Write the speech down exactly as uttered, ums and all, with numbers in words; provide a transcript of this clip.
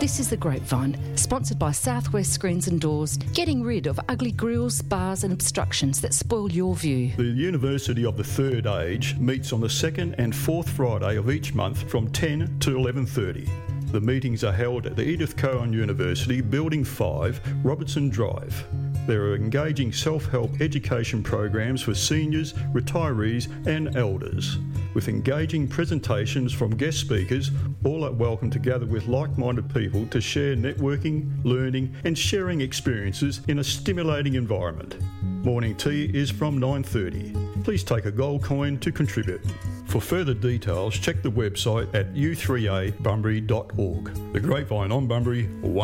This is The Grapevine, sponsored by Southwest Screens and Doors, getting rid of ugly grills, bars and obstructions that spoil your view. The University of the Third Age meets on the second and fourth Friday of each month from ten to eleven thirty. The meetings are held at the Edith Cowan University, Building five, Robertson Drive. There are engaging self-help education programs for seniors, retirees and elders. With engaging presentations from guest speakers, all are welcome to gather with like-minded people to share networking, learning and sharing experiences in a stimulating environment. Morning tea is from nine thirty. Please take a gold coin to contribute. For further details, check the website at u three a bunbury dot org. The Grapevine on Bunbury,